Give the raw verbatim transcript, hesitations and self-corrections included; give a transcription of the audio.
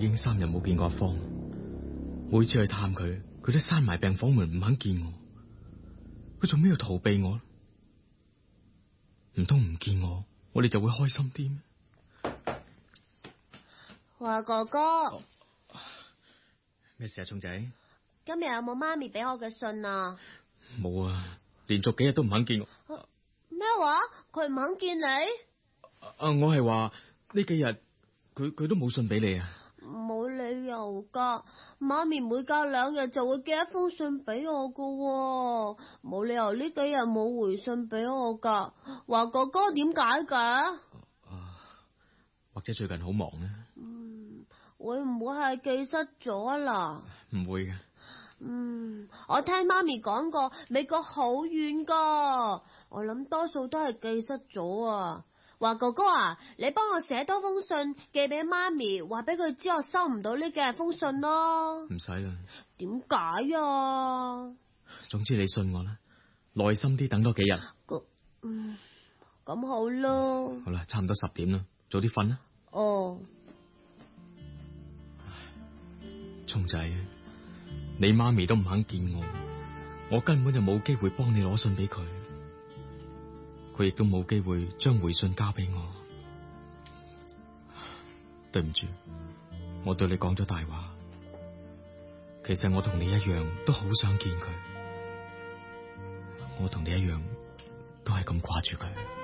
經三日冇見過阿芳，每次去探佢，佢都閂埋病房門唔肯見我。佢做咩要逃避我？唔通唔見我，我哋就會開心啲咩？ 華哥哥， 咩事啊，聰仔？ 今日有冇媽咪俾我嘅信啊？ 冇啊，連續幾日都唔肯見我。 咩話？佢唔肯見你？ 啊，我係話呢幾日佢佢都冇信俾你啊？ 冇理由噶，媽咪每隔兩日就會寄一封信俾我噶，冇理由呢幾日冇回信俾我噶。華哥哥點解噶？ 啊，或者最近好忙呢？ 嗯，會唔會係寄失咗啦？ 唔會嘅。 嗯，我聽媽咪講過，美國好遠噶，我諗多數都係寄失咗啊。華哥哥啊，你幫我寫多封信寄俾媽咪，話俾佢知我收唔到呢幾日封信咯。 唔使啦。 點解啊？ 總之你信我啦，耐心啲等多幾日。 嗯，咁好咯。 好啦，差唔多十點啦，早啲瞓啦。 哦， 聰仔，你媽咪都唔肯見我，我根本就冇機會幫你攞信俾佢。佢亦都冇機會將回信交俾我。對唔住，我對你講咗大話。其實我同你一樣都好想見佢，我同你一樣都係咁掛住佢。